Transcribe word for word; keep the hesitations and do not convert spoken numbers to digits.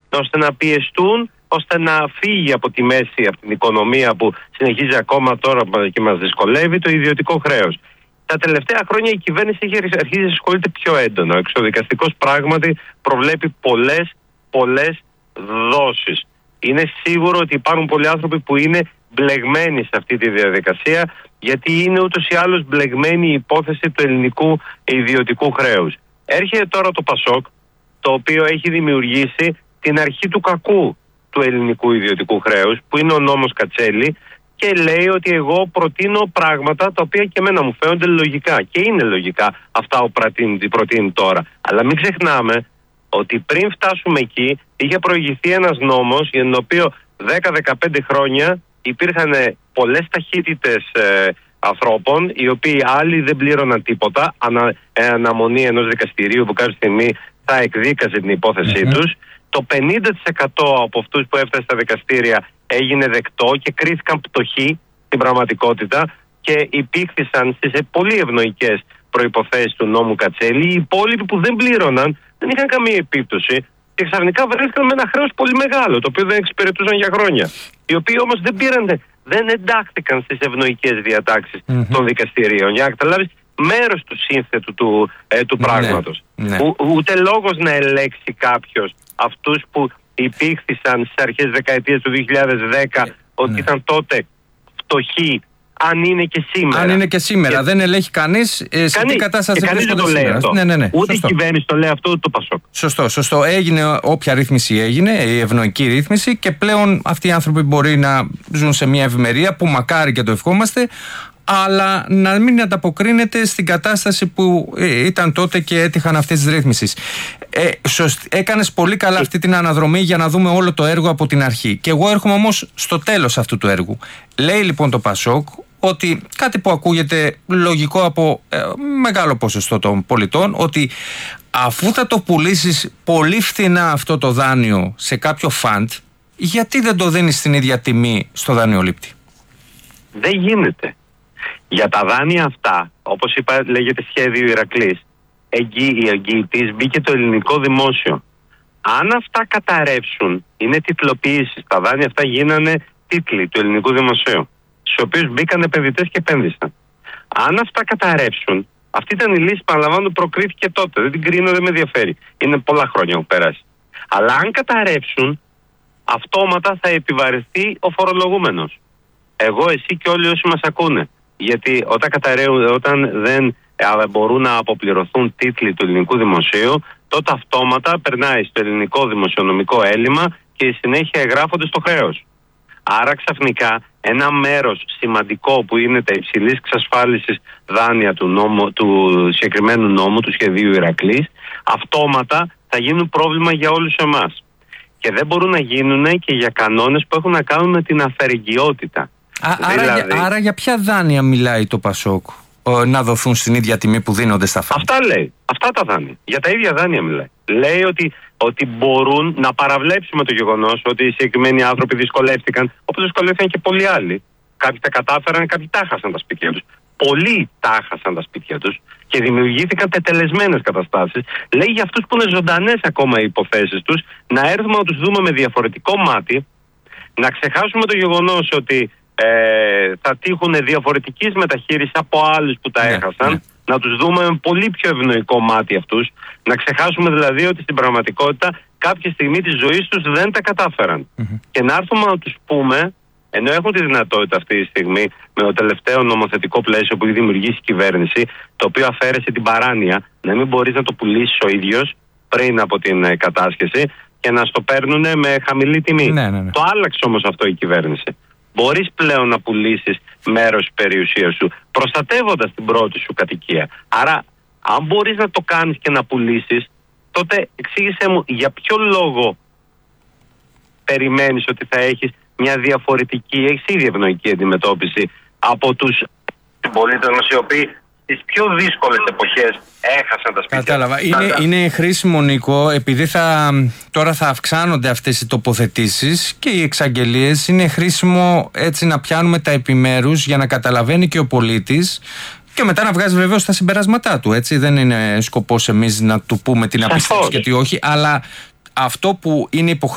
ώστε να πιεστούν, ώστε να φύγει από τη μέση, από την οικονομία που συνεχίζει ακόμα τώρα και μας δυσκολεύει, το ιδιωτικό χρέος. Τα τελευταία χρόνια η κυβέρνηση έχει αρχίσει να ασχολείται πιο έντονα. Ο εξωδικαστικός πράγματι προβλέπει πολλές, πολλές δόσεις. Είναι σίγουρο ότι υπάρχουν πολλοί άνθρωποι που είναι μπλεγμένοι σε αυτή τη διαδικασία, γιατί είναι ούτως ή άλλως μπλεγμένη η υπόθεση του ελληνικού ιδιωτικού χρέους. Έρχεται τώρα το ΠΑΣΟΚ, το οποίο έχει δημιουργήσει την αρχή του κακού του ελληνικού ιδιωτικού χρέους, που είναι ο νόμος Κατσέλη, και λέει ότι εγώ προτείνω πράγματα τα οποία και εμένα μου φαίνονται λογικά. Και είναι λογικά αυτά που προτείνει, προτείνει τώρα. Αλλά μην ξεχνάμε ότι πριν φτάσουμε εκεί είχε προηγηθεί ένας νόμος για τον οποίο δέκα με δεκαπέντε χρόνια υπήρχαν πολλές ταχύτητες ε, ανθρώπων, οι οποίοι άλλοι δεν πλήρωναν τίποτα, ανα, ε, αναμονή ενός δικαστηρίου που κάποια στιγμή θα εκδίκαζε την υπόθεσή mm-hmm. τους. Το πενήντα τοις εκατό από αυτούς που έφτασαν στα δικαστήρια έγινε δεκτό και κρίθηκαν πτωχοί στην πραγματικότητα και υπήρχαν στις πολύ ευνοϊκές προϋποθέσεις του νόμου Κατσέλη. Οι υπόλοιποι που δεν πλήρωναν δεν είχαν καμία επίπτωση και ξαφνικά βρέθηκαν με ένα χρέος πολύ μεγάλο, το οποίο δεν εξυπηρετούσαν για χρόνια. Οι οποίοι όμως δεν πήραν, δεν εντάχθηκαν στις ευνοϊκές διατάξεις mm-hmm. των δικαστηρίων. Για να καταλάβεις, μέρος του σύνθετου του, ε, του πράγματος. Ναι, ναι. Ο, ούτε λόγος να ελέγξει κάποιος αυτούς που υπήρχαν στις αρχές δεκαετίας του δύο χιλιάδες δέκα ναι. ότι ναι. ήταν τότε φτωχοί, αν είναι και σήμερα. Αν είναι και σήμερα. Και... δεν ελέγχει κανείς ε, σε τι κατάσταση βρίσκονται σήμερα. Λέει αυτό. Ναι, ναι, ναι. Ούτε σωστό. η κυβέρνηση το λέει αυτό, ούτε το ΠΑΣΟΚ. Σωστό, σωστό. Έγινε όποια ρύθμιση έγινε, η ευνοϊκή ρύθμιση, και πλέον αυτοί οι άνθρωποι μπορεί να ζουν σε μια ευημερία που μακάρι και το ευχόμαστε, αλλά να μην ανταποκρίνεται στην κατάσταση που ήταν τότε και έτυχαν αυτές τις ρύθμισεις. Ε, έκανες πολύ καλά αυτή την αναδρομή για να δούμε όλο το έργο από την αρχή. Και εγώ έρχομαι όμως στο τέλος αυτού του έργου. Λέει λοιπόν το ΠΑΣΟΚ ότι κάτι που ακούγεται λογικό από ε, μεγάλο ποσοστό των πολιτών, ότι αφού θα το πουλήσεις πολύ φθηνά αυτό το δάνειο σε κάποιο φαντ, γιατί δεν το δίνεις στην ίδια τιμή στο δανειολήπτη? Δεν γίνεται. Για τα δάνεια αυτά, όπως είπα, λέγεται σχέδιο Ηρακλής, εγγύ, η εγγυητής μπήκε το ελληνικό δημόσιο. Αν αυτά καταρρεύσουν, είναι τιτλοποιήσεις. Τα δάνεια αυτά γίνανε τίτλοι του ελληνικού δημοσίου, στους οποίους μπήκαν επενδυτές και επένδυσαν. Αν αυτά καταρρεύσουν, αυτή ήταν η λύση, παραλαμβάνω, προκρίθηκε τότε. Δεν την κρίνω, δεν με ενδιαφέρει. Είναι πολλά χρόνια που πέρασε. Αλλά αν καταρρεύσουν, αυτόματα θα επιβαρυνθεί ο φορολογούμενος. Εγώ, εσύ και όλοι όσοι μας ακούνε. Γιατί όταν, καταραίουν, όταν δεν ε, μπορούν να αποπληρωθούν τίτλοι του ελληνικού δημοσίου, τότε αυτόματα περνάει στο ελληνικό δημοσιονομικό έλλειμμα και η συνέχεια εγγράφονται στο χρέος. Άρα ξαφνικά ένα μέρος σημαντικό που είναι τα υψηλής εξασφάλισης δάνεια του, νόμου, του συγκεκριμένου νόμου, του σχεδίου Ηρακλής, αυτόματα θα γίνουν πρόβλημα για όλους εμάς. Και δεν μπορούν να γίνουν και για κανόνες που έχουν να κάνουν με την αφαιρεγγιότητα. Α, δηλαδή, άρα, για, άρα για ποια δάνεια μιλάει το ΠΑΣΟΚ, ο, να δοθούν στην ίδια τιμή που δίνονται στα φαντ? Αυτά λέει. Αυτά τα δάνεια. Για τα ίδια δάνεια μιλάει. Λέει ότι, ότι μπορούν να παραβλέψουμε το γεγονός ότι οι συγκεκριμένοι άνθρωποι δυσκολεύτηκαν, όπως δυσκολεύτηκαν και πολλοί άλλοι. Κάποιοι τα κατάφεραν, κάποιοι τα χάσαν τα σπίτια τους. Πολλοί τα χάσαν τα σπίτια τους και δημιουργήθηκαν τετελεσμένες καταστάσεις. Λέει για αυτούς που είναι ζωντανές ακόμα οι υποθέσεις τους, να έρθουμε να τους δούμε με διαφορετικό μάτι, να ξεχάσουμε το γεγονός ότι Ε, θα τύχουν διαφορετικής μεταχείρισης από άλλους που τα ναι, έχασαν, ναι. να τους δούμε με πολύ πιο ευνοϊκό μάτι αυτούς, να ξεχάσουμε δηλαδή ότι στην πραγματικότητα κάποια στιγμή της ζωής τους δεν τα κατάφεραν. Mm-hmm. Και να έρθουμε να τους πούμε, ενώ έχουν τη δυνατότητα αυτή τη στιγμή με το τελευταίο νομοθετικό πλαίσιο που έχει δημιουργήσει η κυβέρνηση, το οποίο αφαίρεσε την παράνοια, να μην μπορείς να το πουλήσεις ο ίδιος πριν από την ε, κατάσχεση και να στο παίρνουν με χαμηλή τιμή. Ναι, ναι, ναι. Το άλλαξε όμως αυτό η κυβέρνηση. Μπορείς πλέον να πουλήσεις μέρος της περιουσίας σου, προστατεύοντας την πρώτη σου κατοικία. Άρα, αν μπορείς να το κάνεις και να πουλήσεις, τότε εξήγησέ μου για ποιο λόγο περιμένεις ότι θα έχεις μια διαφορετική, έχεις ήδη ευνοϊκή αντιμετώπιση από τους πολίτες μας, οι οποίοι στις πιο δύσκολες εποχές έχασαν τα σπίτια. Κατάλαβα. Είναι, είναι χρήσιμο, Νίκο, επειδή θα, τώρα θα αυξάνονται αυτές οι τοποθετήσεις και οι εξαγγελίες, είναι χρήσιμο έτσι να πιάνουμε τα επιμέρους για να καταλαβαίνει και ο πολίτης και μετά να βγάζει βεβαίως τα συμπεράσματά του. Έτσι. Δεν είναι σκοπός εμείς να του πούμε τι να πιστεύει και τι όχι, αλλά αυτό που είναι υποχρεωτικό